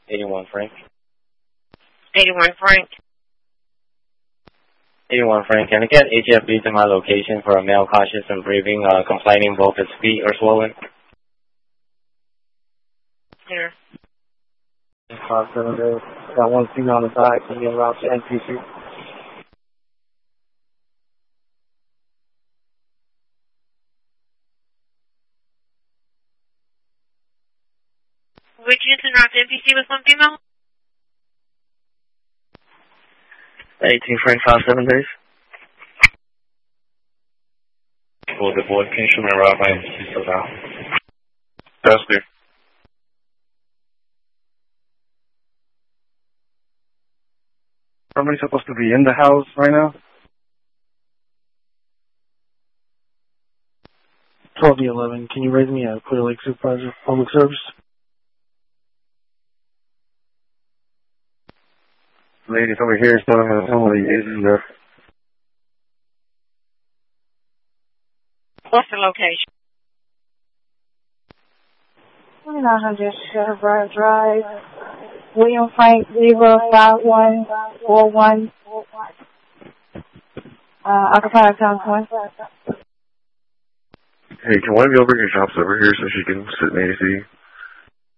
81 Frank. 81 Frank. 81 Frank, can I get HFB to my location for a male cautious and breathing, complaining both his feet are swollen? Here. 7 days. Got one female on the side. Can you get around to NPC? Would you to route to NPC with one female? 18 Frank, 7 days. For the board, can you show me around by NPC so now? That's clear. Somebody's supposed to be in the house right now? 12-11, can you raise me a Clear Lake Supervisor, Public Service? Ladies over here, somebody is there. What's the location? 2900 Chevrolet Drive, William Frank, Zebra 5141, Occupied Town 1. Hey, can one of you over your shops over here so she can sit in AC?